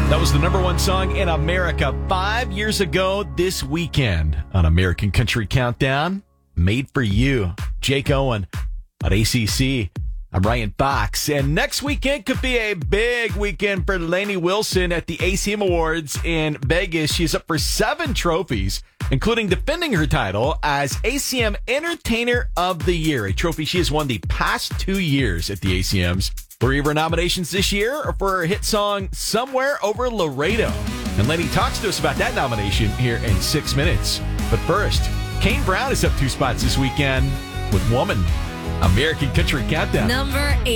That was the number one song in America 5 years ago this weekend on American Country Countdown. Made for You. Jake Owen on ACC. I'm Ryan Fox. And next weekend could be a big weekend for Lainey Wilson at the ACM Awards in Vegas. She's up for 7 trophies, including defending her title as ACM Entertainer of the Year, a trophy she has won the past 2 years at the ACMs. 3 of her nominations this year are for her hit song Somewhere Over Laredo. And Lainey talks to us about that nomination here in 6 minutes. But first, Kane Brown is up 2 spots this weekend with Woman. American Country Countdown. Number 8.